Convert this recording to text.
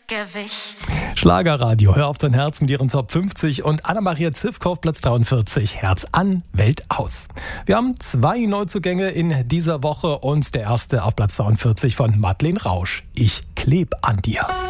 Gewicht. Schlagerradio, hör auf dein Herz mit ihren Top 50 und Anna-Maria Zivkow auf Platz 43, Herz an, Welt aus. Wir haben 2 Neuzugänge in dieser Woche und der erste auf Platz 42 von Madeleine Rausch, Ich kleb an dir.